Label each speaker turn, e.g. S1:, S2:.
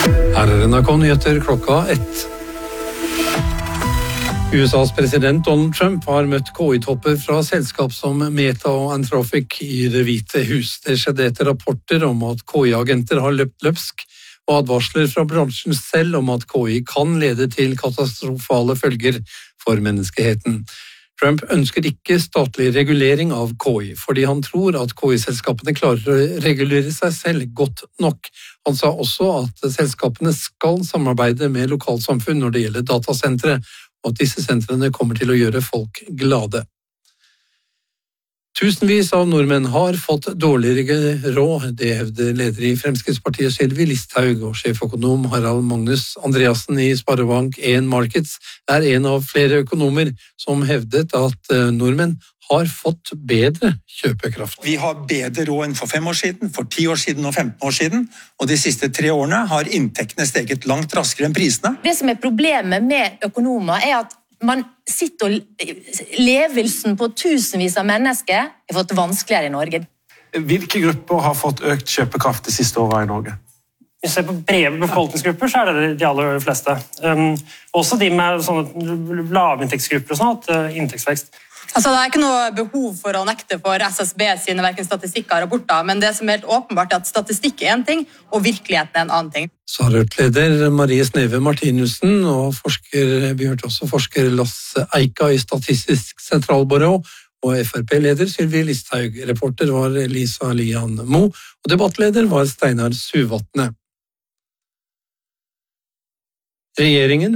S1: Her er NRK-nyheter klokka 1. USAs president Donald Trump har møtt KI-topper fra selskap som Meta og Anthropic i Det hvite hus. Det skjedde etter rapporter om at KI-agenter har løpt løpsk, og advarsler fra bransjen selv om at KI kan lede til katastrofale følger for menneskeheten. Trump ønsker ikke statlig regulering av KI, fordi han tror at KI-selskapene klarer å regulere seg selv godt nok. Han sa også at selskapene skal samarbeide med lokalsamfunn når det gjelder datasentre, og at disse sentrene kommer til å gjøre folk glade. Tusenvis av nordmenn har fått dårligere råd, det hevder leder i Fremskrittspartiet Sylvi Listhaug, og sjeføkonom Harald Magnus Andreassen i Sparebank 1 Markets er en av flere økonomer som hevdet at nordmenn har fått bedre kjøpekraft.
S2: Vi har bedre råd enn for 5 år siden, for 10 år siden og 15 år siden, og de siste 3 årene har inntektene steget langt raskere enn prisene.
S3: Det som er problemet med økonomer er at man sitter og levelsen på tusenvis av mennesker har fått vanskeligere i Norge.
S4: Hvilke grupper har fått økt kjøpekraft de siste årene i Norge?
S5: Hvis vi ser på brede befolkningsgrupper, så er det de aller fleste. Også de med sånne lavinntektsgrupper og sånn, at inntektsvekst.
S6: Altså, det er ikke noe behov for å nekte for SSB sine hverken statistikker og rapporter, men det som er helt åpenbart er at statistikk er en ting, og virkeligheten er en annen ting.
S1: Sa Rødt-leder Marie Sneve Martinussen, og vi hørte også forsker Lasse Eika i Statistisk sentralbyrå, og FrP-leder Sylvi Listhaug. Reporter var Lisa Lian Mo, og debattleder var Steinar Suvatne. Regjeringen